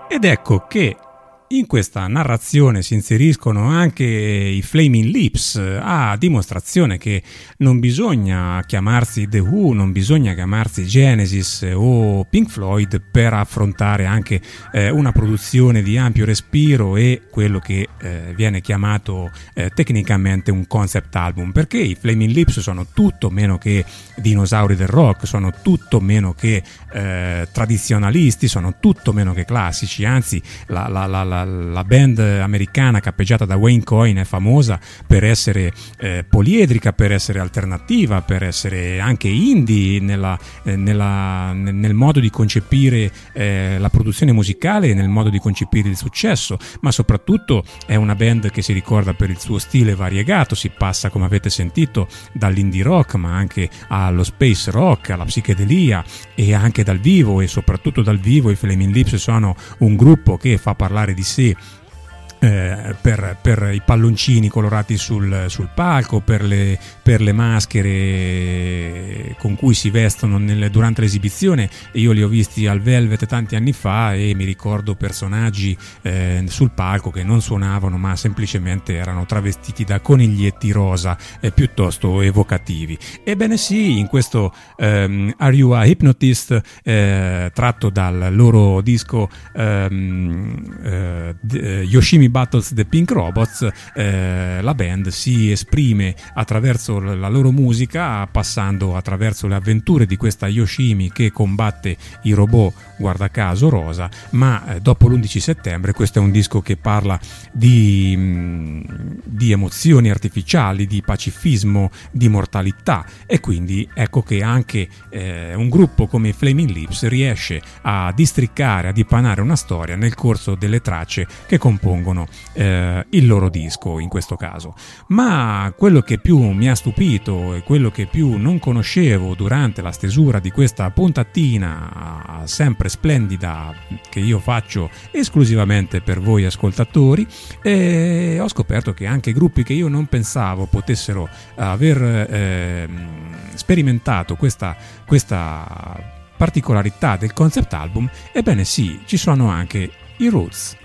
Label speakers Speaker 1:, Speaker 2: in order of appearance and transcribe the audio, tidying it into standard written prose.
Speaker 1: Ed ecco che in questa narrazione si inseriscono anche i Flaming Lips, a dimostrazione che non bisogna chiamarsi The Who, non bisogna chiamarsi Genesis o Pink Floyd per affrontare anche una produzione di ampio respiro e quello che viene chiamato tecnicamente un concept album, perché i Flaming Lips sono tutto meno che dinosauri del rock, sono tutto meno che tradizionalisti, sono tutto meno che classici, anzi la band americana cappeggiata da Wayne Coyne è famosa per essere poliedrica, per essere alternativa, per essere anche indie nel modo di concepire la produzione musicale, nel modo di concepire il successo, ma soprattutto è una band che si ricorda per il suo stile variegato. Si passa, come avete sentito, dall'indie rock ma anche allo space rock, alla psichedelia, e anche dal vivo, e soprattutto dal vivo i Flaming Lips sono un gruppo che fa parlare di sé per i palloncini colorati sul palco, per le maschere con cui si vestono durante l'esibizione. Io li ho visti al Velvet tanti anni fa e mi ricordo personaggi sul palco che non suonavano ma semplicemente erano travestiti da coniglietti rosa piuttosto evocativi. Ebbene sì, in questo Are You a Hypnotist, tratto dal loro disco Yoshimi Battles the Pink Robots, la band si esprime attraverso la loro musica, passando attraverso le avventure di questa Yoshimi che combatte i robot, guarda caso rosa, ma dopo l'11 settembre questo è un disco che parla di emozioni artificiali, di pacifismo, di mortalità, e quindi ecco che anche un gruppo come i Flaming Lips riesce a districcare, a dipanare una storia nel corso delle tracce che compongono il loro disco in questo caso. Ma quello che più mi ha stupito e quello che più non conoscevo durante la stesura di questa puntatina sempre splendida che io faccio esclusivamente per voi ascoltatori, ho scoperto che anche gruppi che io non pensavo potessero aver sperimentato questa particolarità del concept album, ebbene sì, ci sono anche i Roots.